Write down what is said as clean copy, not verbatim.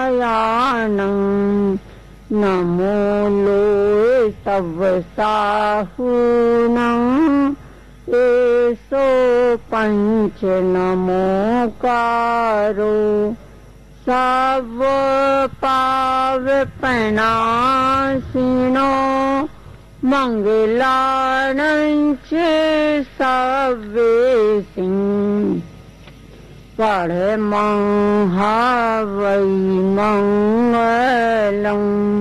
शयानं नमो लोय तव साहूनं एसो पंच नमोकारो सब पावपनाशिनो मंगलानंच सवेसिं पढ़ महावै मंगलम्।